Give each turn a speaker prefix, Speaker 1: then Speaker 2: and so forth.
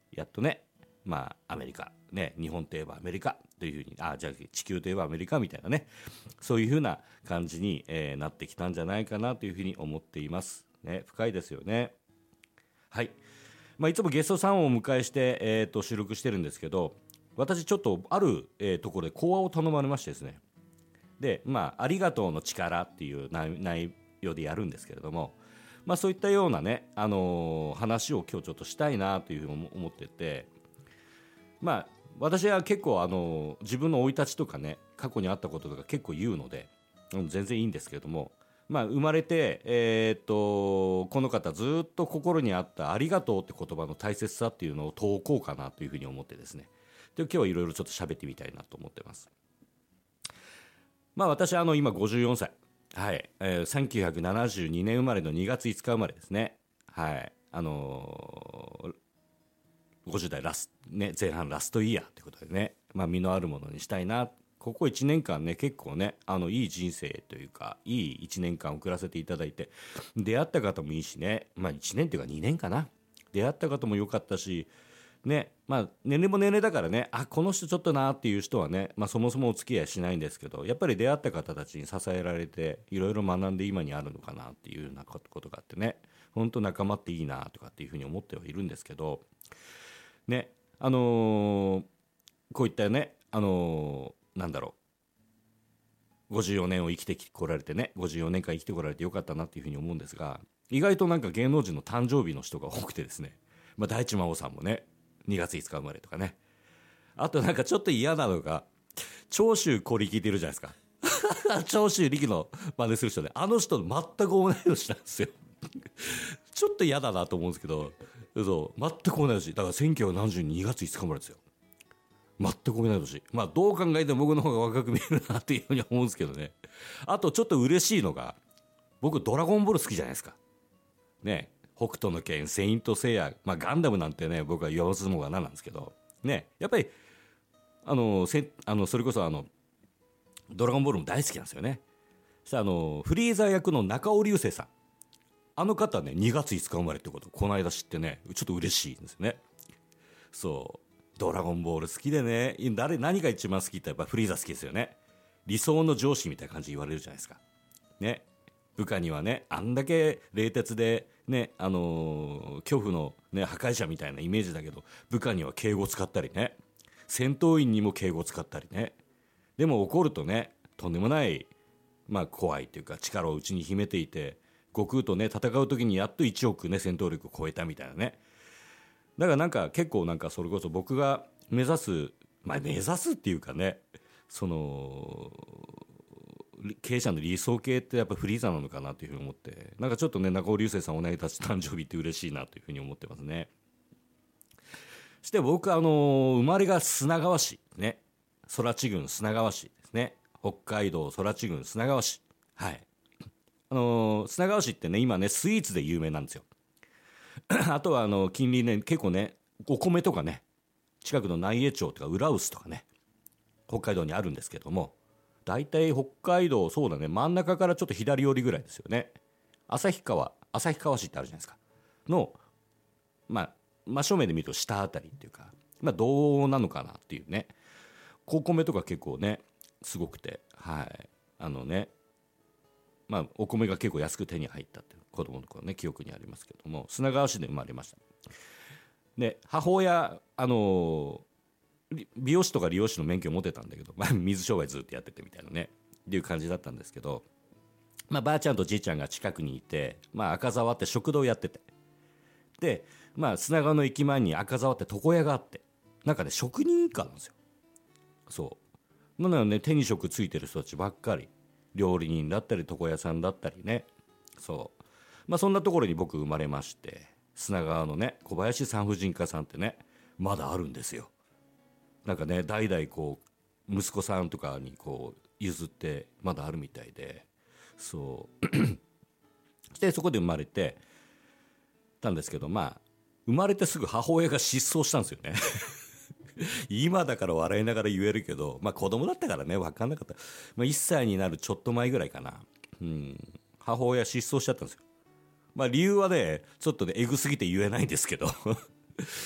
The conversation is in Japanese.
Speaker 1: やっとね、まあアメリカね、日本といえばアメリカというふうに、じゃあ地球といえばアメリカみたいなね、そういうふうな感じに、なってきたんじゃないかなというふうに思っていますね。深いですよね。はい。まあいつもゲストさんをお迎えして、収録してるんですけど、私ちょっとある、ところで講話を頼まれましてですね。で、まあありがとうの力っていう内容でやるんですけれども、まあそういったようなね、話を今日ちょっとしたいなというふうに思ってて、まあ私は結構自分の生い立ちとかね、過去にあったこととか結構言うので、全然いいんですけれども、まあ生まれて、この方ずっと心にあったありがとうって言葉の大切さっていうのを問こうかなというふうに思ってですね。で今日はいろいろちょっと喋ってみたいなと思ってます。まあ私は今54歳。はい。1972年生まれの2月5日生まれですね。はい。50代ラスト、ね、前半ラストイヤーということでね、まあ身のあるものにしたいな。ここ1年間ね、結構ね、いい人生というか、いい1年間送らせていただいて、出会った方もいいしね、まあ1年っていうか2年かな。出会った方も良かったし、ね、まあ年齢も年齢だからね、この人ちょっとなっていう人はね、まあそもそもお付き合いしないんですけど、やっぱり出会った方たちに支えられて、いろいろ学んで今にあるのかなっていうようなことがあってね、本当仲間っていいなとかっていうふうに思ってはいるんですけど、ね、こういったね、なんだろう、54年を生きてこられてね、54年間生きてこられてよかったなっていうふうに思うんですが、意外となんか芸能人の誕生日の人が多くてですね、まあ大地真央さんもね、2月5日生まれとかね。あとなんかちょっと嫌なのが、長州小力っているじゃないですか。長州力の真似する人で、あの人全く同い年なんですよ。ちょっと嫌だなと思うんですけど、そう、全く同い年。だから1972月5日生まれですよ。全く同い年。まあどう考えても僕の方が若く見えるなっていうふうに思うんですけどね。あとちょっと嬉しいのが、僕ドラゴンボール好きじゃないですか。ね。北斗の拳、セイントセイヤ、まあガンダムなんてね、僕は言わずもがななんですけど、ね。やっぱり、それこそドラゴンボールも大好きなんですよね。そしたらフリーザ役の中尾隆聖さん。あの方ね、2月5日生まれってこと、この間知ってね、ちょっと嬉しいんですよね。そう。ドラゴンボール好きでね、何が一番好きってやっぱフリーザ好きですよね。理想の上司みたいな感じで言われるじゃないですか。ね。部下にはね、あんだけ冷徹で、ね、恐怖のね、破壊者みたいなイメージだけど、部下には敬語を使ったりね、戦闘員にも敬語を使ったりね。でも怒るとね、とんでもない、まあ怖いというか力を内に秘めていて、悟空とね、戦う時にやっと1億ね、戦闘力を超えたみたいなね。だからなんか結構なんかそれこそ僕が目指す、まあ目指すっていうかね、経営者の理想系ってやっぱフリーザなのかなというふうに思って、なんかちょっとね、中尾隆聖さん同い年誕生日って嬉しいなというふうに思ってますね。そして僕生まれが砂川市、ね。空知郡砂川市ですね。北海道空知郡砂川市。はい。砂川市ってね、今ね、スイーツで有名なんですよ。あとは近隣ね、結構ね、お米とかね、近くの内江町とか浦臼とかね、北海道にあるんですけども、大体北海道、そうだね、真ん中からちょっと左寄りぐらいですよね。旭川市ってあるじゃないですか。の、まあ、真正面で見ると下あたりっていうか、まあ、どうなのかなっていうね。お米とか結構ね、すごくて、はい。まあ、お米が結構安く手に入ったっていう子供の頃ね、記憶にありますけども、砂川市で生まれました。で、母親、美容師とか理容師の免許を持ってたんだけど、まあ、水商売ずっとやっててみたいなね、っていう感じだったんですけど、まあ、ばあちゃんとじいちゃんが近くにいて、まあ、赤沢って食堂やってて、で、まあ、砂川の駅前に赤沢って床屋があって、なんかね、職人一家なんですよ。そう。なのでね、手に職ついてる人たちばっかり。料理人だったり、床屋さんだったりね。そう。まあ、そんなところに僕生まれまして、砂川のね、小林産婦人科さんってね、まだあるんですよ。なんかね、代々こう、息子さんとかにこう、譲ってまだあるみたいで、そう。で、そこで生まれてたんですけど、まあ、生まれてすぐ母親が失踪したんですよね。今だから笑いながら言えるけど、まあ子供だったからね、分かんなかった。まあ1歳になるちょっと前ぐらいかな。うん。母親失踪しちゃったんですよ。まあ理由はね、ちょっとね、エグすぎて言えないんですけど。